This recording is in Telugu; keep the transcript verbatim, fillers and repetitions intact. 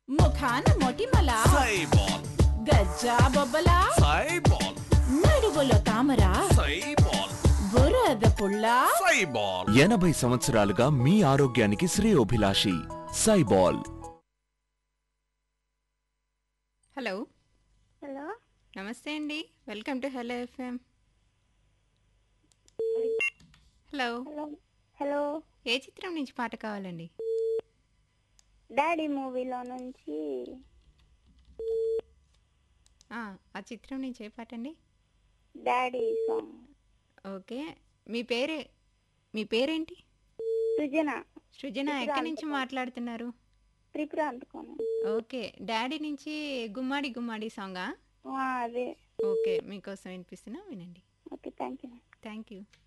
ముఖాన మొటిమల సైబాల్ గజ్జా బొబ్బల సైబాల్ నడువులో తామర సైబాల్ బురద పుల్ల సైబాల్ ఎనభై సంవత్సరాలుగా మీ ఆరోగ్యానికి శ్రేయోభిలాషి సైబాల్. హలో హలో నమస్తే అండి, welcome to hello FM. Hello hello hello ఏ చిత్రం నుంచి పాట కావాలండి? డాడీ మూవీలో నుంచి ఆ ఆ చిత్రం నుంచి ఏ పాట అండి? Daddy song. ఓకే, మీ పేరే మీ పేరేంటి? సృజన. సృజన, ఎక్కడి నుంచి మాట్లాడుతున్నారు? త్రిపుర అందుకోను. ఓకే, డాడీ నుంచి గుమ్మాడి గుమ్మాడి సాంగా? అదే. ఓకే, మీకోసం వినిపిస్తున్నా, వినండి. Okay, thank you. Thank you.